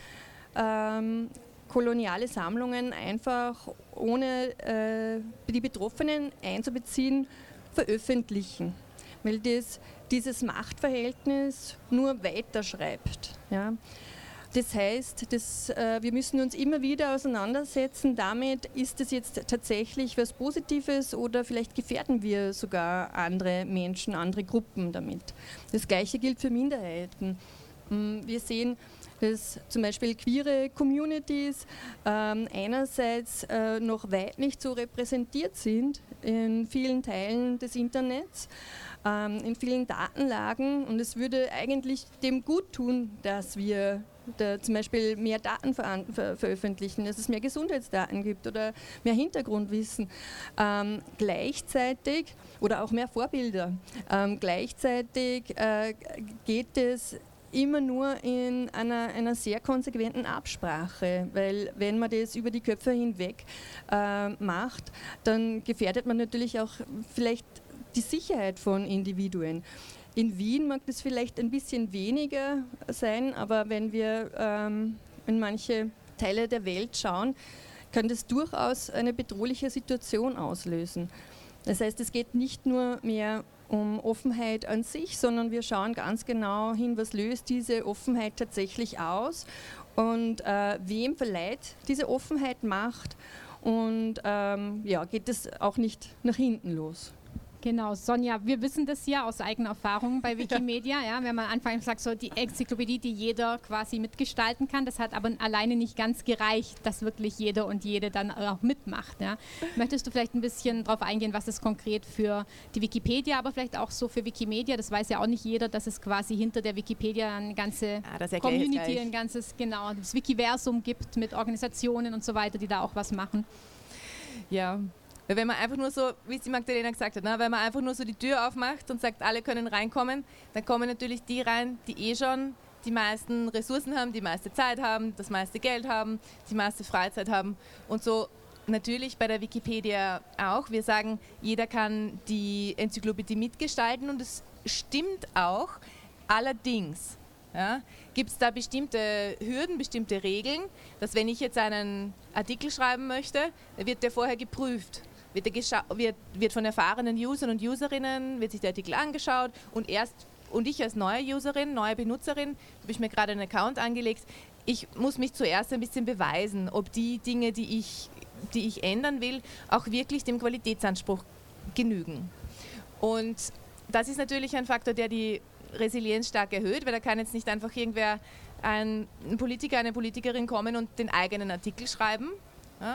ähm, koloniale Sammlungen einfach ohne äh, die Betroffenen einzubeziehen veröffentlichen, weil das dieses Machtverhältnis nur weiterschreibt. Ja. Das heißt, das, äh, wir müssen uns immer wieder auseinandersetzen damit, ist das jetzt tatsächlich was Positives oder vielleicht gefährden wir sogar andere Menschen, andere Gruppen damit. Das Gleiche gilt für Minderheiten. Wir sehen, dass zum Beispiel queere Communities ähm, einerseits äh, noch weit nicht so repräsentiert sind in vielen Teilen des Internets, ähm, in vielen Datenlagen, und es würde eigentlich dem gut tun, dass wir da zum Beispiel mehr Daten ver ver veröffentlichen, dass es mehr Gesundheitsdaten gibt oder mehr Hintergrundwissen. Ähm, gleichzeitig, oder auch mehr Vorbilder, ähm, gleichzeitig äh, geht es immer nur in einer, einer sehr konsequenten Absprache, weil wenn man das über die Köpfe hinweg äh, macht, dann gefährdet man natürlich auch vielleicht die Sicherheit von Individuen. In Wien mag das vielleicht ein bisschen weniger sein, aber wenn wir ähm, in manche Teile der Welt schauen, kann das durchaus eine bedrohliche Situation auslösen. Das heißt, es geht nicht nur mehr um Offenheit an sich, sondern wir schauen ganz genau hin, was löst diese Offenheit tatsächlich aus und äh, wem verleiht diese Offenheit Macht, und ähm, ja, geht es auch nicht nach hinten los. Genau, Sonja, wir wissen das ja aus eigener Erfahrung bei Wikimedia, ja, wenn man anfangs sagt, so die Enzyklopädie, die jeder quasi mitgestalten kann, das hat aber alleine nicht ganz gereicht, dass wirklich jeder und jede dann auch mitmacht. Ja. Möchtest du vielleicht ein bisschen darauf eingehen, was es konkret für die Wikipedia, aber vielleicht auch so für Wikimedia, das weiß ja auch nicht jeder, dass es quasi hinter der Wikipedia eine ganze ah, Community, ein ganzes, genau, das Wikiversum gibt mit Organisationen und so weiter, die da auch was machen. Ja. Wenn man einfach nur so, wie es die Magdalena gesagt hat, ne, wenn man einfach nur so die Tür aufmacht und sagt, alle können reinkommen, dann kommen natürlich die rein, die eh schon die meisten Ressourcen haben, die meiste Zeit haben, das meiste Geld haben, die meiste Freizeit haben. Und so natürlich bei der Wikipedia auch. Wir sagen, jeder kann die Enzyklopädie mitgestalten, und es stimmt auch. Allerdings ja, gibt es da bestimmte Hürden, bestimmte Regeln, dass wenn ich jetzt einen Artikel schreiben möchte, wird der vorher geprüft. Wird, wird, wird von erfahrenen Usern und Userinnen, wird sich der Artikel angeschaut, und erst, und ich als neue Userin, neue Benutzerin, habe ich mir gerade einen Account angelegt, ich muss mich zuerst ein bisschen beweisen, ob die Dinge, die ich, die ich ändern will, auch wirklich dem Qualitätsanspruch genügen. Und das ist natürlich ein Faktor, der die Resilienz stark erhöht, weil da kann jetzt nicht einfach irgendwer, ein, ein Politiker, eine Politikerin kommen und den eigenen Artikel schreiben. Ja.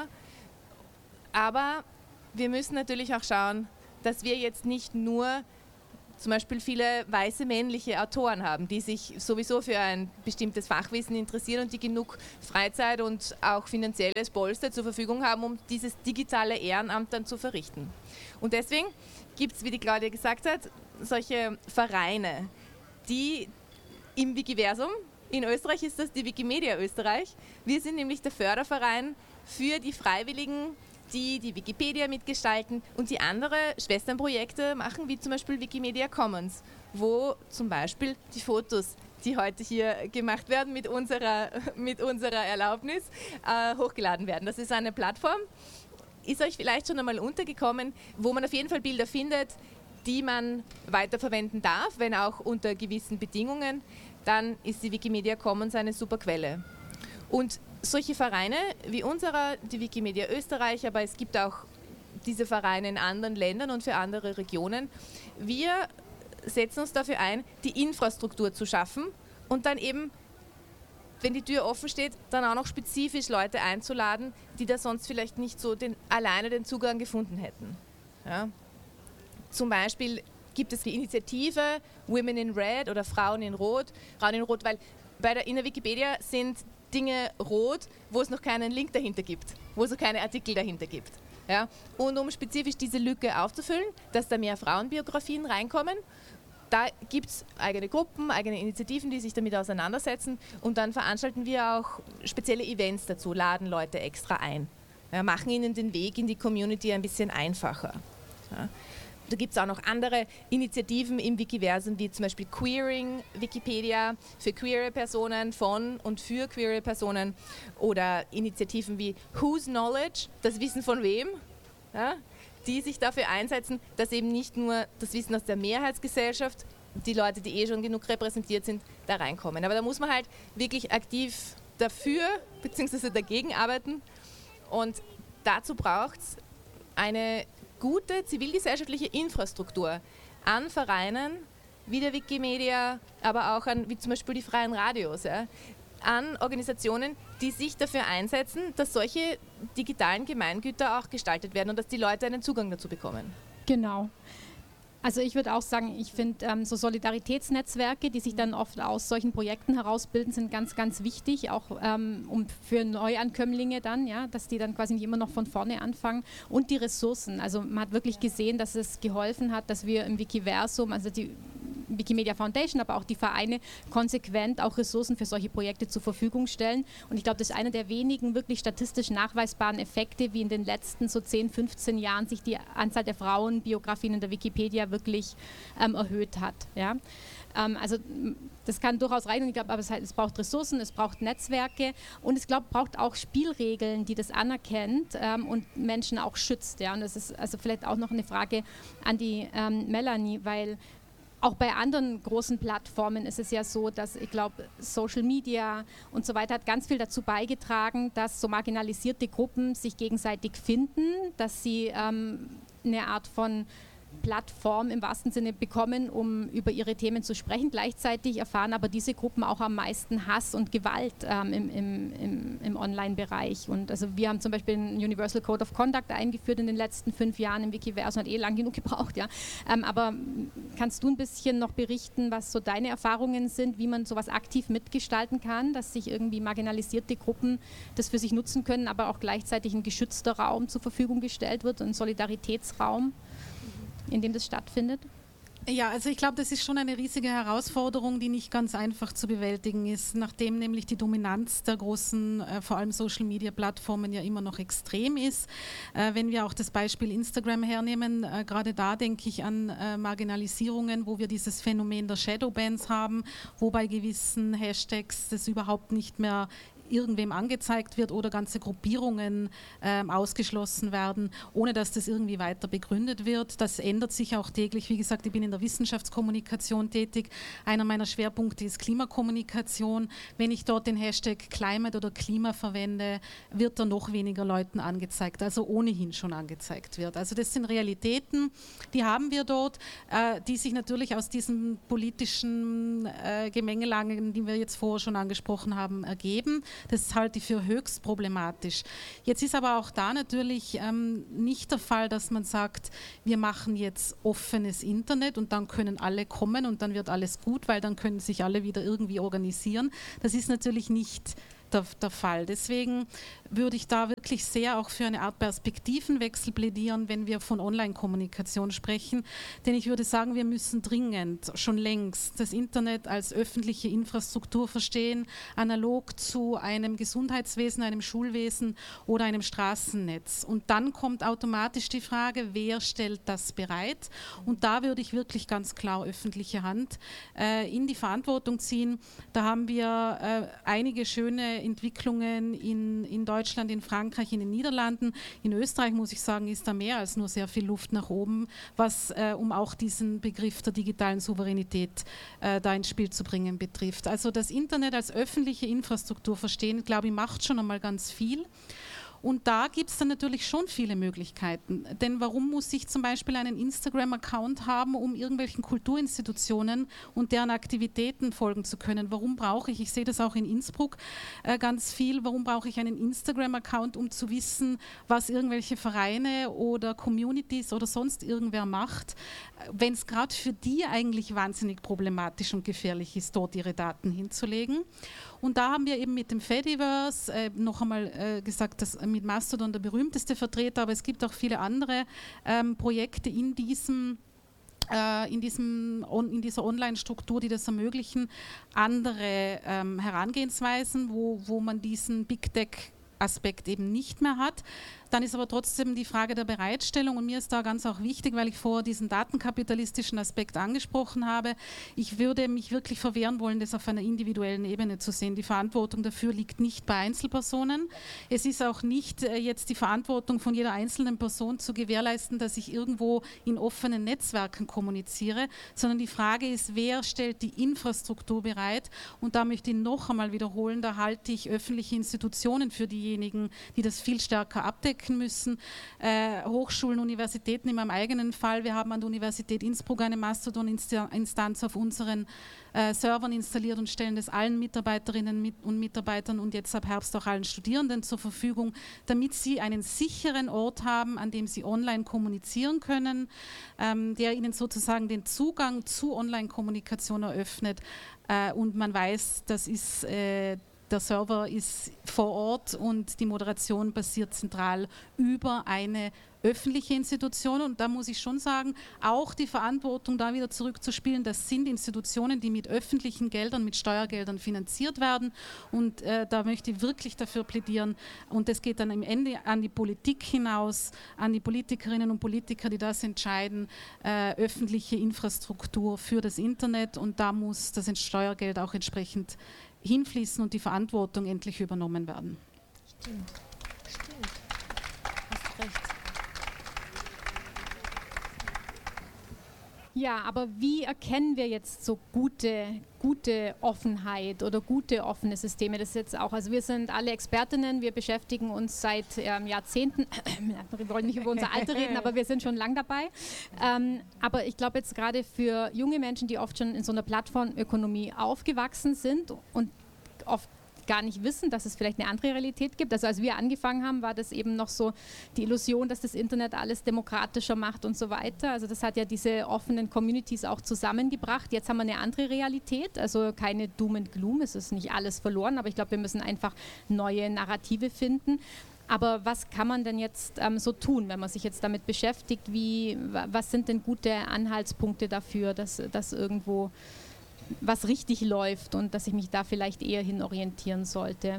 Aber wir müssen natürlich auch schauen, dass wir jetzt nicht nur zum Beispiel viele weiße männliche Autoren haben, die sich sowieso für ein bestimmtes Fachwissen interessieren und die genug Freizeit und auch finanzielles Polster zur Verfügung haben, um dieses digitale Ehrenamt dann zu verrichten. Und deswegen gibt es, wie die Claudia gesagt hat, solche Vereine, die im Wikiversum, in Österreich ist das die Wikimedia Österreich, wir sind nämlich der Förderverein für die Freiwilligen, die die Wikipedia mitgestalten und die andere Schwesternprojekte machen, wie zum Beispiel Wikimedia Commons, wo zum Beispiel die Fotos, die heute hier gemacht werden mit unserer, mit unserer Erlaubnis, äh, hochgeladen werden. Das ist eine Plattform, ist euch vielleicht schon einmal untergekommen, wo man auf jeden Fall Bilder findet, die man weiterverwenden darf, wenn auch unter gewissen Bedingungen. Dann ist die Wikimedia Commons eine super Quelle. Und solche Vereine wie unserer, die Wikimedia Österreich, aber es gibt auch diese Vereine in anderen Ländern und für andere Regionen. Wir setzen uns dafür ein, die Infrastruktur zu schaffen und dann eben, wenn die Tür offen steht, dann auch noch spezifisch Leute einzuladen, die da sonst vielleicht nicht so den, alleine den Zugang gefunden hätten. Ja. Zum Beispiel gibt es die Initiative Women in Red oder Frauen in Rot. Frauen in Rot, weil bei der, in der Wikipedia sind Dinge rot, wo es noch keinen Link dahinter gibt, wo es noch keine Artikel dahinter gibt. Ja? Und um spezifisch diese Lücke aufzufüllen, dass da mehr Frauenbiografien reinkommen, da gibt es eigene Gruppen, eigene Initiativen, die sich damit auseinandersetzen, und dann veranstalten wir auch spezielle Events dazu, laden Leute extra ein, ja, machen ihnen den Weg in die Community ein bisschen einfacher. Ja. Da gibt es auch noch andere Initiativen im Wikiversum, wie zum Beispiel Queering Wikipedia für queere Personen, von und für queere Personen, oder Initiativen wie Whose Knowledge, das Wissen von wem, ja, die sich dafür einsetzen, dass eben nicht nur das Wissen aus der Mehrheitsgesellschaft, die Leute, die eh schon genug repräsentiert sind, da reinkommen. Aber da muss man halt wirklich aktiv dafür bzw. dagegen arbeiten, und dazu braucht es eine gute zivilgesellschaftliche Infrastruktur an Vereinen, wie der Wikimedia, aber auch an, wie zum Beispiel die freien Radios, ja, an Organisationen, die sich dafür einsetzen, dass solche digitalen Gemeingüter auch gestaltet werden und dass die Leute einen Zugang dazu bekommen. Genau. Also ich würde auch sagen, ich finde ähm, so Solidaritätsnetzwerke, die sich dann oft aus solchen Projekten herausbilden, sind ganz, ganz wichtig, auch ähm, um für Neuankömmlinge dann, ja, dass die dann quasi nicht immer noch von vorne anfangen. Und die Ressourcen. Also man hat wirklich gesehen, dass es geholfen hat, dass wir im Wikiversum, also die Wikimedia Foundation, aber auch die Vereine konsequent auch Ressourcen für solche Projekte zur Verfügung stellen. Und ich glaube, das ist einer der wenigen wirklich statistisch nachweisbaren Effekte, wie in den letzten so zehn, fünfzehn Jahren sich die Anzahl der Frauenbiografien in der Wikipedia wirklich ähm, erhöht hat. Ja? Ähm, also das kann durchaus rein, und ich glaube, aber es, es braucht Ressourcen, es braucht Netzwerke und es glaub, braucht auch Spielregeln, die das anerkennt ähm, und Menschen auch schützt. Ja? Und das ist also vielleicht auch noch eine Frage an die ähm, Melanie, weil auch bei anderen großen Plattformen ist es ja so, dass ich glaube, Social Media und so weiter hat ganz viel dazu beigetragen, dass so marginalisierte Gruppen sich gegenseitig finden, dass sie ähm, eine Art von Plattform im wahrsten Sinne bekommen, um über ihre Themen zu sprechen. Gleichzeitig erfahren aber diese Gruppen auch am meisten Hass und Gewalt ähm, im, im, im, im Online-Bereich. Und also wir haben zum Beispiel einen Universal Code of Conduct eingeführt in den letzten fünf Jahren im Wikiversum, hat eh lang genug gebraucht, ja. Ähm, aber kannst du ein bisschen noch berichten, was so deine Erfahrungen sind, wie man sowas aktiv mitgestalten kann, dass sich irgendwie marginalisierte Gruppen das für sich nutzen können, aber auch gleichzeitig ein geschützter Raum zur Verfügung gestellt wird, ein Solidaritätsraum, in dem das stattfindet? Ja, also ich glaube, das ist schon eine riesige Herausforderung, die nicht ganz einfach zu bewältigen ist, nachdem nämlich die Dominanz der großen, äh, vor allem Social-Media-Plattformen ja immer noch extrem ist. Äh, wenn wir auch das Beispiel Instagram hernehmen, äh, gerade da denke ich an äh, Marginalisierungen, wo wir dieses Phänomen der Shadowbans haben, wo bei gewissen Hashtags das überhaupt nicht mehr irgendwem angezeigt wird oder ganze Gruppierungen ähm, ausgeschlossen werden, ohne dass das irgendwie weiter begründet wird. Das ändert sich auch täglich. Wie gesagt, ich bin in der Wissenschaftskommunikation tätig. Einer meiner Schwerpunkte ist Klimakommunikation. Wenn ich dort den Hashtag Climate oder Klima verwende, wird er noch weniger Leuten angezeigt, also ohnehin schon angezeigt wird. Also das sind Realitäten, die haben wir dort, äh, die sich natürlich aus diesen politischen äh, Gemengelagen, die wir jetzt vorher schon angesprochen haben, ergeben. Das halte ich für höchst problematisch. Jetzt ist aber auch da natürlich ähm, nicht der Fall, dass man sagt, wir machen jetzt offenes Internet und dann können alle kommen und dann wird alles gut, weil dann können sich alle wieder irgendwie organisieren. Das ist natürlich nicht Der, der Fall. Deswegen würde ich da wirklich sehr auch für eine Art Perspektivenwechsel plädieren, wenn wir von Online-Kommunikation sprechen. Denn ich würde sagen, wir müssen dringend, schon längst, das Internet als öffentliche Infrastruktur verstehen, analog zu einem Gesundheitswesen, einem Schulwesen oder einem Straßennetz. Und dann kommt automatisch die Frage, wer stellt das bereit? Und da würde ich wirklich ganz klar öffentliche Hand äh, in die Verantwortung ziehen. Da haben wir äh, einige schöne Entwicklungen in, in Deutschland, in Frankreich, in den Niederlanden. In Österreich, muss ich sagen, ist da mehr als nur sehr viel Luft nach oben, was äh, um auch diesen Begriff der digitalen Souveränität äh, da ins Spiel zu bringen betrifft. Also das Internet als öffentliche Infrastruktur verstehen, glaube ich, macht schon einmal ganz viel. Und da gibt es dann natürlich schon viele Möglichkeiten. Denn warum muss ich zum Beispiel einen Instagram-Account haben, um irgendwelchen Kulturinstitutionen und deren Aktivitäten folgen zu können? Warum brauche ich, ich sehe das auch in Innsbruck äh, ganz viel, warum brauche ich einen Instagram-Account, um zu wissen, was irgendwelche Vereine oder Communities oder sonst irgendwer macht, wenn es gerade für die eigentlich wahnsinnig problematisch und gefährlich ist, dort ihre Daten hinzulegen. Und da haben wir eben mit dem Fediverse äh, noch einmal äh, gesagt, dass mit Mastodon der berühmteste Vertreter, aber es gibt auch viele andere ähm, Projekte in diesem äh, in, diesem on, in dieser Online-Struktur, die das ermöglichen, andere ähm, Herangehensweisen, wo, wo man diesen Big Tech Aspekt eben nicht mehr hat. Dann ist aber trotzdem die Frage der Bereitstellung und mir ist da ganz auch wichtig, weil ich vorher diesen datenkapitalistischen Aspekt angesprochen habe. Ich würde mich wirklich verwehren wollen, das auf einer individuellen Ebene zu sehen. Die Verantwortung dafür liegt nicht bei Einzelpersonen. Es ist auch nicht äh, jetzt die Verantwortung von jeder einzelnen Person zu gewährleisten, dass ich irgendwo in offenen Netzwerken kommuniziere, sondern die Frage ist, wer stellt die Infrastruktur bereit? Und da möchte ich noch einmal wiederholen, da halte ich öffentliche Institutionen für diejenigen, die das viel stärker abdecken abdecken müssen. Äh, Hochschulen, Universitäten in meinem eigenen Fall. Wir haben an der Universität Innsbruck eine Mastodon-Instanz auf unseren äh, Servern installiert und stellen das allen Mitarbeiterinnen mit und Mitarbeitern und jetzt ab Herbst auch allen Studierenden zur Verfügung, damit sie einen sicheren Ort haben, an dem sie online kommunizieren können, ähm, der ihnen sozusagen den Zugang zu Online-Kommunikation eröffnet. Äh, und man weiß, das ist, äh, der Server ist vor Ort und die Moderation basiert zentral über eine öffentliche Institution. Und da muss ich schon sagen, auch die Verantwortung da wieder zurückzuspielen, das sind Institutionen, die mit öffentlichen Geldern, mit Steuergeldern finanziert werden. Und äh, da möchte ich wirklich dafür plädieren. Und das geht dann am Ende an die Politik hinaus, an die Politikerinnen und Politiker, die das entscheiden, äh, öffentliche Infrastruktur für das Internet. Und da muss das Steuergeld auch entsprechend hinfließen und die Verantwortung endlich übernommen werden. Stimmt. Stimmt. Hast recht. Ja, aber wie erkennen wir jetzt so gute, gute Offenheit oder gute offene Systeme? Das ist jetzt auch, also wir sind alle Expertinnen, wir beschäftigen uns seit ähm, Jahrzehnten, wir wollen nicht über unser Alter reden, aber wir sind schon lang dabei. Ähm, aber ich glaube jetzt gerade für junge Menschen, die oft schon in so einer Plattformökonomie aufgewachsen sind und oft gar nicht wissen, dass es vielleicht eine andere Realität gibt. Also als wir angefangen haben, war das eben noch so die Illusion, dass das Internet alles demokratischer macht und so weiter. Also das hat ja diese offenen Communities auch zusammengebracht. Jetzt haben wir eine andere Realität, also keine Doom and Gloom, es ist nicht alles verloren, aber ich glaube, wir müssen einfach neue Narrative finden. Aber was kann man denn jetzt ähm, so tun, wenn man sich jetzt damit beschäftigt? Wie, was sind denn gute Anhaltspunkte dafür, dass, dass irgendwo was richtig läuft und dass ich mich da vielleicht eher hin orientieren sollte?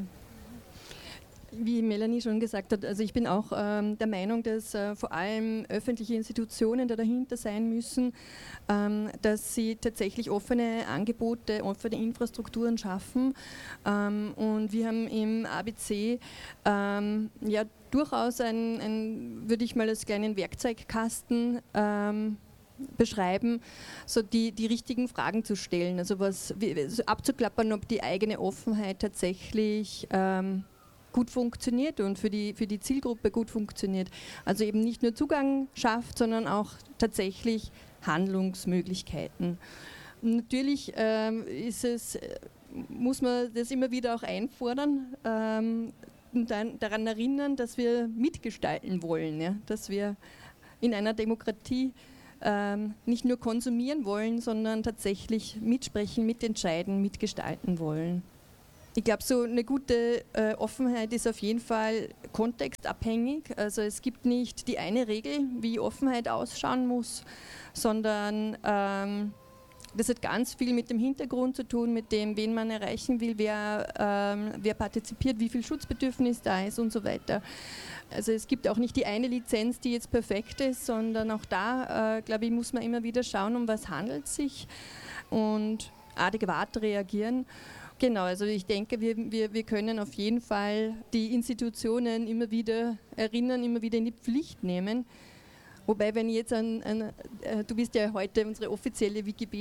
Wie Melanie schon gesagt hat, also ich bin auch ähm, der Meinung, dass äh, vor allem öffentliche Institutionen da dahinter sein müssen, ähm, dass sie tatsächlich offene Angebote, offene Infrastrukturen schaffen. Ähm, und wir haben im A B C ähm, ja durchaus ein, ein, würde ich mal als kleinen Werkzeugkasten ähm, beschreiben, so die, die richtigen Fragen zu stellen, also was wie, so abzuklappern, ob die eigene Offenheit tatsächlich ähm, gut funktioniert und für die, für die Zielgruppe gut funktioniert. Also eben nicht nur Zugang schafft, sondern auch tatsächlich Handlungsmöglichkeiten. Und natürlich ähm, ist es, muss man das immer wieder auch einfordern ähm, und dann daran erinnern, dass wir mitgestalten wollen, ja? Dass wir in einer Demokratie Ähm, nicht nur konsumieren wollen, sondern tatsächlich mitsprechen, mitentscheiden, mitgestalten wollen. Ich glaube, so eine gute äh, Offenheit ist auf jeden Fall kontextabhängig. Also es gibt nicht die eine Regel, wie Offenheit ausschauen muss, sondern ähm, das hat ganz viel mit dem Hintergrund zu tun, mit dem, wen man erreichen will, wer, ähm, wer partizipiert, wie viel Schutzbedürfnis da ist und so weiter. Also es gibt auch nicht die eine Lizenz, die jetzt perfekt ist, sondern auch da, äh, glaube ich, muss man immer wieder schauen, um was handelt es sich und adäquat reagieren. Genau, also ich denke, wir, wir, wir können auf jeden Fall die Institutionen immer wieder erinnern, immer wieder in die Pflicht nehmen. Wobei, wenn ich jetzt an, an äh, du bist ja heute unsere offizielle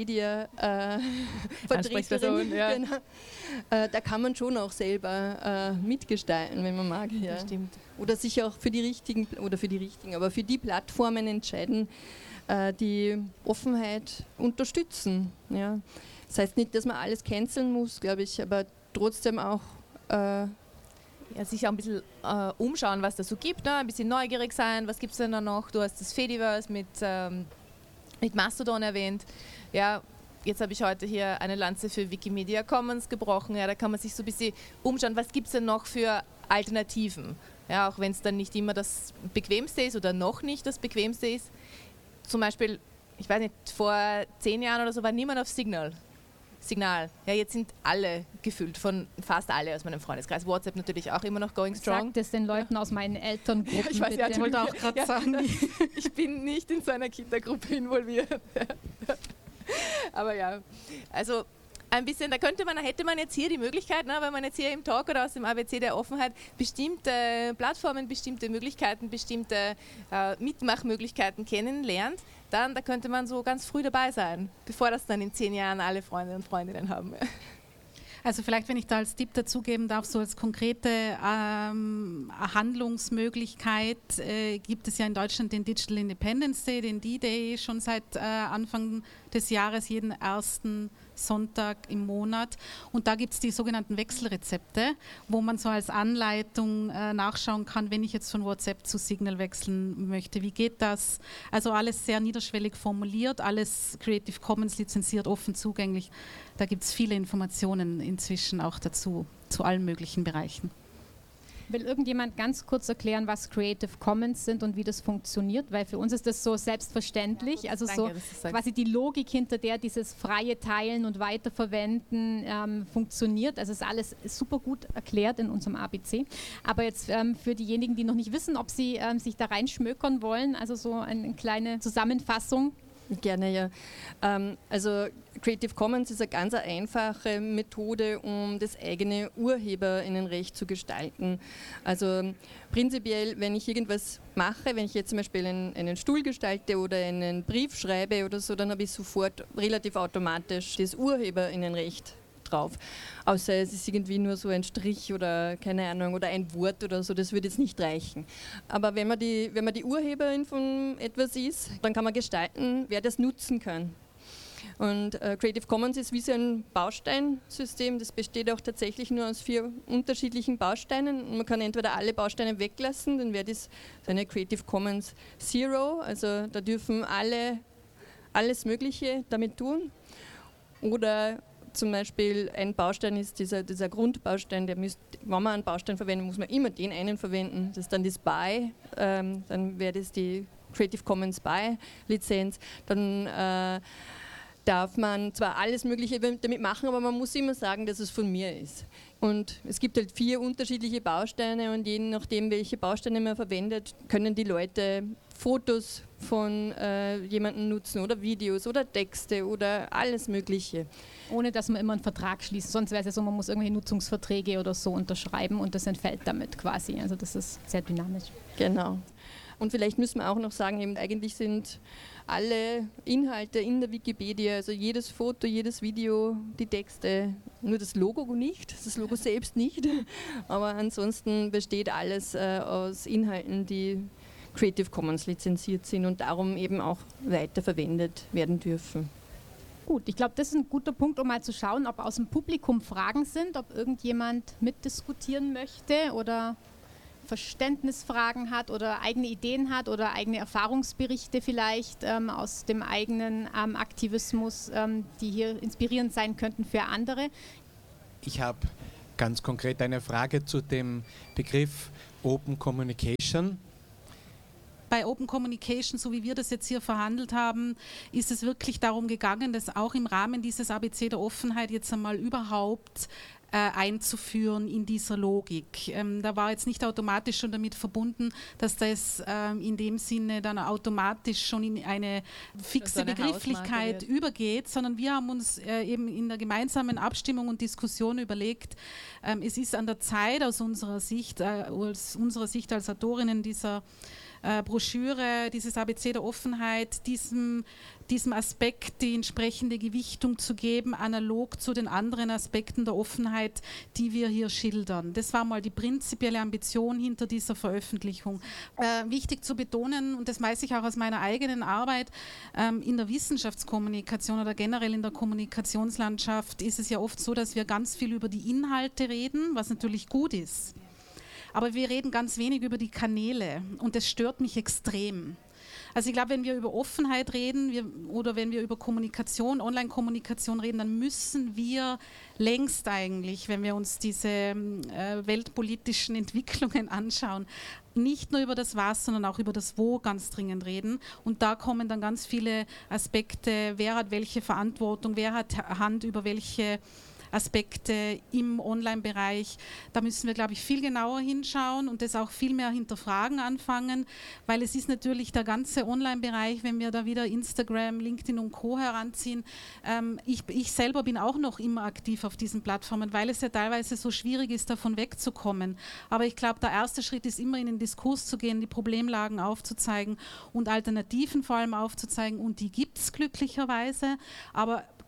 Wikipedia-Vertreterin, äh, ja. Genau. äh, da kann man schon auch selber äh, mitgestalten, wenn man mag. Ja. Stimmt. Oder sich auch für die richtigen, oder für die richtigen, aber für die Plattformen entscheiden, äh, die Offenheit unterstützen. Ja. Das heißt nicht, dass man alles canceln muss, glaube ich, aber trotzdem auch äh, ja, sich auch ein bisschen äh, umschauen, was da so gibt, ne? Ein bisschen neugierig sein, was gibt es denn da noch? Du hast das Fediverse mit, ähm, mit Mastodon erwähnt. Ja, jetzt habe ich heute hier eine Lanze für Wikimedia Commons gebrochen. Ja, da kann man sich so ein bisschen umschauen, was gibt es denn noch für Alternativen? Ja, auch wenn es dann nicht immer das Bequemste ist oder noch nicht das Bequemste ist. Zum Beispiel, ich weiß nicht, vor zehn Jahren oder so war niemand auf Signal. Signal. Ja, jetzt sind alle gefüllt, von fast alle aus meinem Freundeskreis. WhatsApp natürlich auch immer noch going strong. Sag das den Leuten ja. aus meinen Elterngruppen. Ja, ich weiß, ja, ich wollte auch gerade ja, sagen. Ich bin nicht in so einer Kindergruppe involviert. Aber ja, also ein bisschen, da könnte man, da hätte man jetzt hier die Möglichkeit, ne, wenn man jetzt hier im Talk oder aus dem A B C der Offenheit bestimmte Plattformen, bestimmte Möglichkeiten, bestimmte äh, Mitmachmöglichkeiten kennenlernt, dann da könnte man so ganz früh dabei sein, bevor das dann in zehn Jahren alle Freunde und Freundinnen haben. Also vielleicht, wenn ich da als Tipp dazugeben darf, so als konkrete ähm, Handlungsmöglichkeit äh, gibt es ja in Deutschland den Digital Independence Day, den D-Day, schon seit äh, Anfang des Jahres, jeden ersten Sonntag im Monat. Und da gibt es die sogenannten Wechselrezepte, wo man so als Anleitung äh, nachschauen kann, wenn ich jetzt von WhatsApp zu Signal wechseln möchte. Wie geht das? Also alles sehr niederschwellig formuliert, alles Creative Commons lizenziert, offen zugänglich. Da gibt es viele Informationen inzwischen auch dazu, zu allen möglichen Bereichen. Will irgendjemand ganz kurz erklären, was Creative Commons sind und wie das funktioniert? Weil für uns ist das so selbstverständlich, ja, also danke, so quasi die Logik, hinter der dieses freie Teilen und Weiterverwenden ähm, funktioniert. Also ist alles super gut erklärt in unserem A B C. Aber jetzt ähm, für diejenigen, die noch nicht wissen, ob sie ähm, sich da reinschmökern wollen, also so eine, eine kleine Zusammenfassung. Gerne, ja. Ähm, also Creative Commons ist eine ganz einfache Methode, um das eigene UrheberInnenrecht zu gestalten. Also prinzipiell, wenn ich irgendwas mache, wenn ich jetzt zum Beispiel einen, einen Stuhl gestalte oder einen Brief schreibe oder so, dann habe ich sofort relativ automatisch das UrheberInnenrecht drauf. Außer es ist irgendwie nur so ein Strich oder keine Ahnung oder ein Wort oder so, das würde jetzt nicht reichen. Aber wenn man die, wenn man die Urheberin von etwas ist, dann kann man gestalten, wer das nutzen kann. Und äh, Creative Commons ist wie so ein Bausteinsystem, das besteht auch tatsächlich nur aus vier unterschiedlichen Bausteinen. Und man kann entweder alle Bausteine weglassen, dann wäre das eine Creative Commons Zero, also da dürfen alle alles Mögliche damit tun. Oder zum Beispiel ein Baustein ist dieser, dieser Grundbaustein, der müsst, wenn man einen Baustein verwendet, muss man immer den einen verwenden. Das ist dann das B Y, ähm, dann wäre das die Creative Commons B Y-Lizenz. Dann äh, darf man zwar alles Mögliche damit machen, aber man muss immer sagen, dass es von mir ist. Und es gibt halt vier unterschiedliche Bausteine und je nachdem, welche Bausteine man verwendet, können die Leute Fotos von äh, jemandem nutzen oder Videos oder Texte oder alles Mögliche. Ohne dass man immer einen Vertrag schließt, sonst wäre es ja so, man muss irgendwelche Nutzungsverträge oder so unterschreiben und das entfällt damit quasi. Also das ist sehr dynamisch. Genau. Und vielleicht müssen wir auch noch sagen, eben eigentlich sind alle Inhalte in der Wikipedia, also jedes Foto, jedes Video, die Texte, nur das Logo nicht, das Logo selbst nicht, aber ansonsten besteht alles äh, aus Inhalten, die Creative Commons lizenziert sind und darum eben auch weiterverwendet werden dürfen. Gut, ich glaube, das ist ein guter Punkt, um mal zu schauen, ob aus dem Publikum Fragen sind, ob irgendjemand mitdiskutieren möchte oder Verständnisfragen hat oder eigene Ideen hat oder eigene Erfahrungsberichte vielleicht ähm, aus dem eigenen ähm, Aktivismus, ähm, die hier inspirierend sein könnten für andere. Ich habe ganz konkret eine Frage zu dem Begriff Open Communication. Bei Open Communication, so wie wir das jetzt hier verhandelt haben, ist es wirklich darum gegangen, dass auch im Rahmen dieses A B C der Offenheit jetzt einmal überhaupt äh, einzuführen in dieser Logik. Ähm, da war jetzt nicht automatisch schon damit verbunden, dass das ähm, in dem Sinne dann automatisch schon in eine fixe so eine Begrifflichkeit übergeht, sondern wir haben uns äh, eben in der gemeinsamen Abstimmung und Diskussion überlegt, ähm, es ist an der Zeit aus unserer Sicht, äh, aus unserer Sicht als Autorinnen dieser Äh, Broschüre, dieses A B C der Offenheit, diesem, diesem Aspekt die entsprechende Gewichtung zu geben, analog zu den anderen Aspekten der Offenheit, die wir hier schildern. Das war mal die prinzipielle Ambition hinter dieser Veröffentlichung. Äh, wichtig zu betonen, und das weiß ich auch aus meiner eigenen Arbeit, ähm, in der Wissenschaftskommunikation oder generell in der Kommunikationslandschaft ist es ja oft so, dass wir ganz viel über die Inhalte reden, was natürlich gut ist. Aber wir reden ganz wenig über die Kanäle und das stört mich extrem. Also ich glaube, wenn wir über Offenheit reden wir, oder wenn wir über Kommunikation, Online-Kommunikation reden, dann müssen wir längst eigentlich, wenn wir uns diese äh, weltpolitischen Entwicklungen anschauen, nicht nur über das Was, sondern auch über das Wo ganz dringend reden. Und da kommen dann ganz viele Aspekte, wer hat welche Verantwortung, wer hat Hand über welche Aspekte im Online-Bereich. Da müssen wir, glaube ich, viel genauer hinschauen und das auch viel mehr hinterfragen anfangen, weil es ist natürlich der ganze Online-Bereich, wenn wir da wieder Instagram, LinkedIn und Co. heranziehen. Ähm, ich, ich selber bin auch noch immer aktiv auf diesen Plattformen, weil es ja teilweise so schwierig ist, davon wegzukommen. Aber ich glaube, der erste Schritt ist immer in den Diskurs zu gehen, die Problemlagen aufzuzeigen und Alternativen vor allem aufzuzeigen und die gibt es glücklicherweise, aber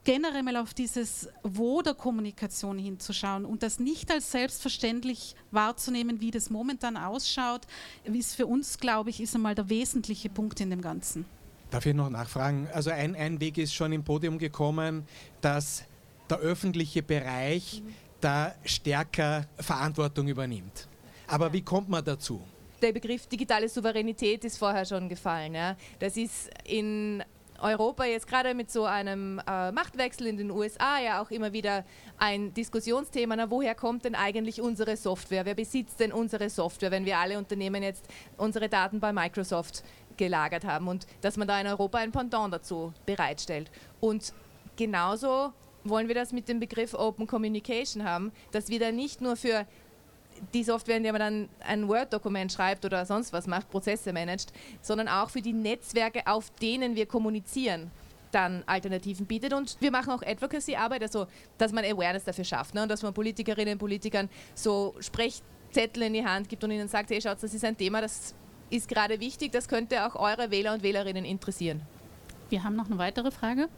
generell mal auf dieses Wo der Kommunikation hinzuschauen und das nicht als selbstverständlich wahrzunehmen, wie das momentan ausschaut, ist für uns, glaube ich, ist einmal der wesentliche Punkt in dem Ganzen. Darf ich noch nachfragen? Also ein, ein Weg ist schon im Podium gekommen, dass der öffentliche Bereich mhm. da stärker Verantwortung übernimmt. Aber wie kommt man dazu? Der Begriff digitale Souveränität ist vorher schon gefallen. Ja. Das ist in Europa jetzt gerade mit so einem äh, Machtwechsel in den U S A ja auch immer wieder ein Diskussionsthema. Na, woher kommt denn eigentlich unsere Software? Wer besitzt denn unsere Software, wenn wir alle Unternehmen jetzt unsere Daten bei Microsoft gelagert haben und dass man da in Europa ein Pendant dazu bereitstellt. Und genauso wollen wir das mit dem Begriff Open Communication haben, dass wir da nicht nur für die Software, in der man dann ein Word-Dokument schreibt oder sonst was macht, Prozesse managt, sondern auch für die Netzwerke, auf denen wir kommunizieren, dann Alternativen bietet. Und wir machen auch Advocacy-Arbeit, also dass man Awareness dafür schafft, ne? Und dass man Politikerinnen und Politikern so Sprechzettel in die Hand gibt und ihnen sagt, hey, schaut, das ist ein Thema, das ist gerade wichtig, das könnte auch eure Wähler und Wählerinnen interessieren. Wir haben noch eine weitere Frage.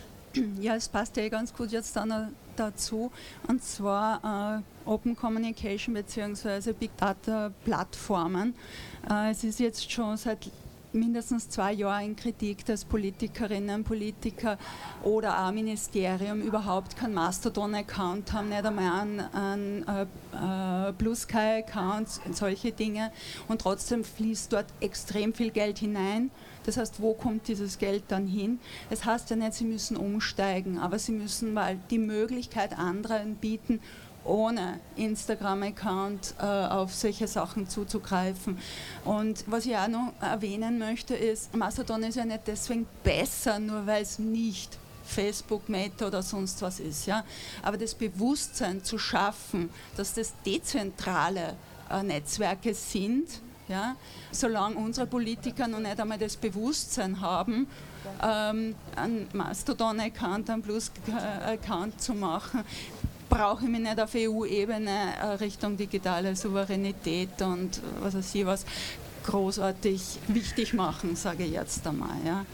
Ja, es passt ja ganz gut jetzt dann dazu, und zwar äh, Open Communication bzw. Big Data Plattformen. Äh, es ist jetzt schon seit mindestens zwei Jahren in Kritik, dass Politikerinnen, Politiker oder auch Ministerium überhaupt keinen Mastodon-Account haben, nicht einmal einen, einen äh, Blue Sky-Account, solche Dinge, und trotzdem fließt dort extrem viel Geld hinein. Das heißt, wo kommt dieses Geld dann hin? Es heißt ja nicht, sie müssen umsteigen, aber sie müssen mal die Möglichkeit anderen bieten, ohne Instagram-Account äh, auf solche Sachen zuzugreifen. Und was ich auch noch erwähnen möchte, ist, Mastodon ist ja nicht deswegen besser, nur weil es nicht Facebook, Meta oder sonst was ist. Ja? Aber das Bewusstsein zu schaffen, dass das dezentrale äh, Netzwerke sind, ja, solange unsere Politiker noch nicht einmal das Bewusstsein haben, ähm, einen Mastodon-Account, einen Plus-Account zu machen, brauche ich mich nicht auf E U-Ebene äh, Richtung digitale Souveränität und was weiß ich was großartig wichtig machen, sage ich jetzt einmal. Ja.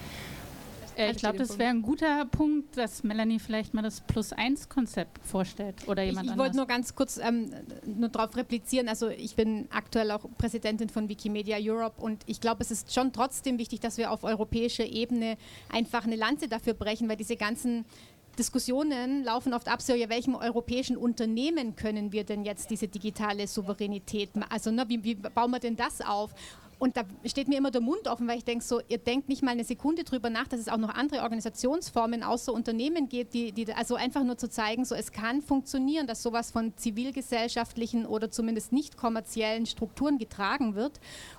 Ich glaube, das wäre ein guter Punkt, dass Melanie vielleicht mal das Plus-eins-Konzept vorstellt oder jemand ich, ich anders. Ich wollte nur ganz kurz ähm, nur darauf replizieren. Also ich bin aktuell auch Präsidentin von Wikimedia Europe und ich glaube, es ist schon trotzdem wichtig, dass wir auf europäischer Ebene einfach eine Lanze dafür brechen, weil diese ganzen Diskussionen laufen oft ab, so, ja, welchem europäischen Unternehmen können wir denn jetzt diese digitale Souveränität, also ne, wie, wie bauen wir denn das auf? Und da steht mir immer der Mund offen, weil ich denke so, ihr denkt nicht mal eine Sekunde drüber nach, dass es auch noch andere Organisationsformen außer Unternehmen gibt, die, die also einfach nur zu zeigen, so es kann funktionieren, dass sowas von zivilgesellschaftlichen oder zumindest nicht kommerziellen Strukturen getragen wird.